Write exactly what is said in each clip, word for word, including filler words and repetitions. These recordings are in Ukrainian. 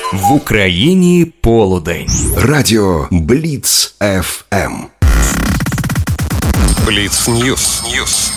В Україні полудень. Радіо Бліц еф ем. Бліц Ньюс. Ньюс.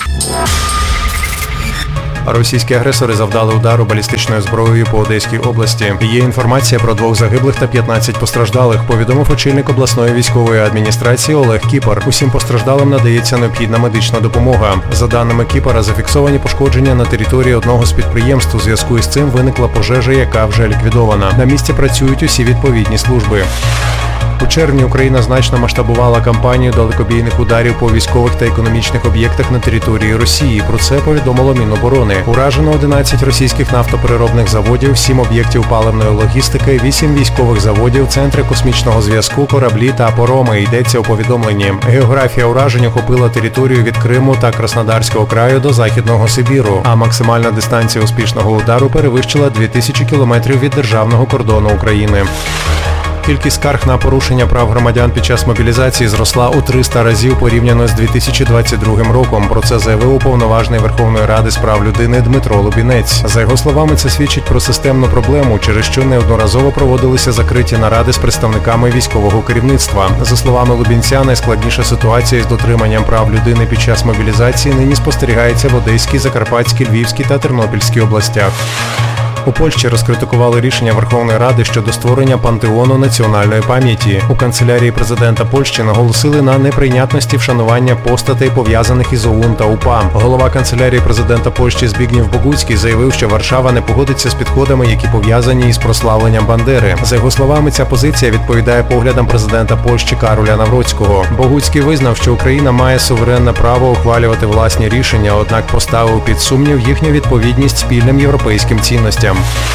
Російські агресори завдали удару балістичною зброєю по Одеській області. Є інформація про двох загиблих та п'ятнадцять постраждалих, повідомив очільник обласної військової адміністрації Олег Кіпар. Усім постраждалим надається необхідна медична допомога. За даними Кіпара, зафіксовані пошкодження на території одного з підприємств. У зв'язку із цим виникла пожежа, яка вже ліквідована. На місці працюють усі відповідні служби. У червні Україна значно масштабувала кампанію далекобійних ударів по військових та економічних об'єктах на території Росії. Про це повідомило Міноборони. Уражено одинадцять російських нафтопереробних заводів, сім об'єктів паливної логістики, вісім військових заводів, центри космічного зв'язку, кораблі та пароми. Йдеться у повідомленні. Географія уражень охопила територію від Криму та Краснодарського краю до Західного Сибіру, а максимальна дистанція успішного удару перевищила дві тисячі кілометрів від державного кордону України. Кількість скарг на порушення прав громадян під час мобілізації зросла у триста разів порівняно з дві тисячі двадцять другим роком. Про це заявив уповноважений Верховної Ради з прав людини Дмитро Лубінець. За його словами, це свідчить про системну проблему, через що неодноразово проводилися закриті наради з представниками військового керівництва. За словами Лубінця, найскладніша ситуація з дотриманням прав людини під час мобілізації нині спостерігається в Одеській, Закарпатській, Львівській та Тернопільській областях. У Польщі розкритикували рішення Верховної Ради щодо створення пантеону національної пам'яті. У канцелярії президента Польщі наголосили на неприйнятності вшанування постатей, пов'язаних із ОУН та УПА. Голова канцелярії президента Польщі Збігнєв Богуцький заявив, що Варшава не погодиться з підходами, які пов'язані із прославленням Бандери. За його словами, ця позиція відповідає поглядам президента Польщі Кароля Навроцького. Богуцький визнав, що Україна має суверенне право ухвалювати власні рішення, однак поставив під сумнів їхню відповідність спільним європейським цінностям.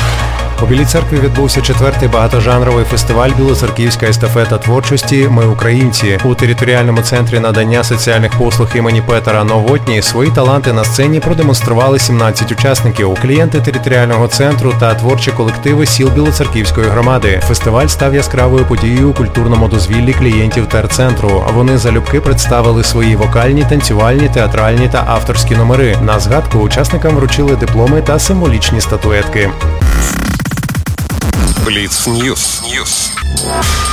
У Білій Церкві відбувся четвертий багатожанровий фестиваль «Білоцерківська естафета творчості. Ми українці». У територіальному центрі надання соціальних послуг імені Петера Новотні свої таланти на сцені продемонстрували сімнадцять учасників, клієнти територіального центру та творчі колективи сіл Білоцерківської громади. Фестиваль став яскравою подією у культурному дозвіллі клієнтів терцентру. Вони залюбки представили свої вокальні, танцювальні, театральні та авторські номери. На згадку учасникам вручили дипломи та символічні статуетки. Бліц Ньюс. Ньюс.